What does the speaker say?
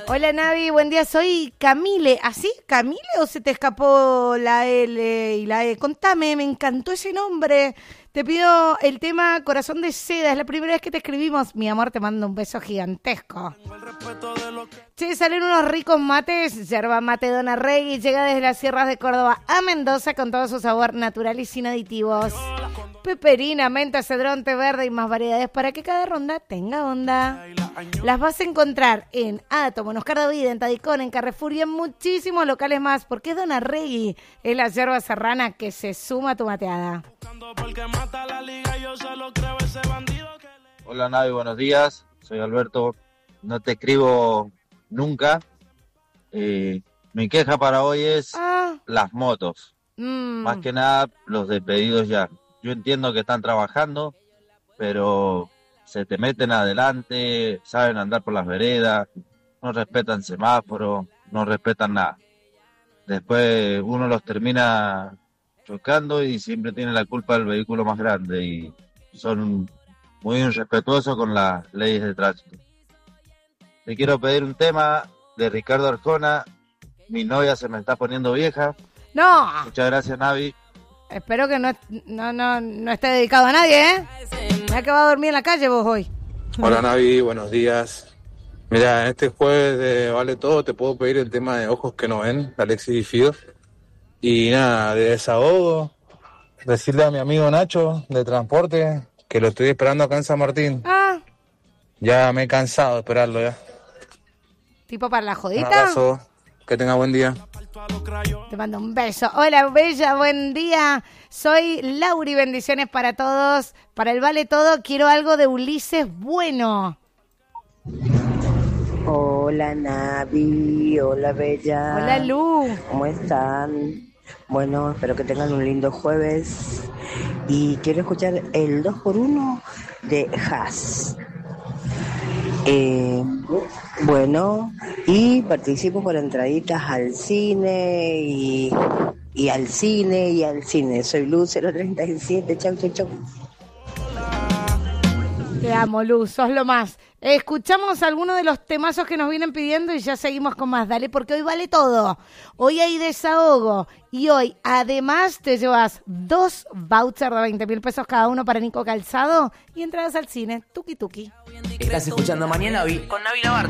Hola Navi, buen día, soy Camile. ¿Así? ¿Camile o se te escapó la L y la E? Contame, me encantó ese nombre. Te pido el tema Corazón de Seda, es la primera vez que te escribimos. Mi amor, te mando un beso gigantesco. Che, salen unos ricos mates, yerba mate Dona Regui, llega desde las sierras de Córdoba a Mendoza con todo su sabor natural y sin aditivos. Peperina, menta, cedrón, té verde y más variedades para que cada ronda tenga onda. Las vas a encontrar en Átomo, en Oscar David, en Tadicón, en Carrefour y en muchísimos locales más, porque es Dona Regui, es la yerba serrana que se suma a tu mateada. Hola Navi, buenos días, soy Alberto, no te escribo nunca. Mi queja para hoy es las motos, más que nada los despedidos ya. Yo entiendo que están trabajando, pero se te meten adelante, saben andar por las veredas, no respetan semáforos, no respetan nada. Después uno los termina chocando y siempre tiene la culpa del vehículo más grande y son muy irrespetuosos con las leyes de tránsito. Te quiero pedir un tema de Ricardo Arjona, Mi novia se me está poniendo vieja. No. Muchas gracias, Navi. Espero que no esté dedicado a nadie, ¿eh? Mira que va a dormir en la calle vos hoy. Hola Navi, buenos días. Mira, en este jueves de Vale Todo te puedo pedir el tema de Ojos que no ven, de Alexis y Fido. Y nada, de desahogo, decirle a mi amigo Nacho de transporte que lo estoy esperando acá en San Martín. Ya me he cansado de esperarlo ya. ¿Tipo para la Un jodita? abrazo, que tenga buen día. Te mando un beso. Hola, bella, buen día. Soy Lauri, bendiciones para todos. Para el Vale Todo quiero algo de Ulises Bueno. Hola Navi, hola Bella. Hola Lu. ¿Cómo están? Bueno, espero que tengan un lindo jueves. Y quiero escuchar el 2x1 de Haas. Bueno, y participo por entraditas al cine y al cine. Soy Luz 037, chau. Te amo, Luz, sos lo más. Escuchamos algunos de los temazos que nos vienen pidiendo y ya seguimos con más. Dale, porque hoy vale todo. Hoy hay desahogo. Y hoy, además, te llevas 2 vouchers de 20.000 pesos cada uno para Nico Calzado y entradas al cine. Tuki tuki. Estás escuchando Mañana con Navi Labarthe.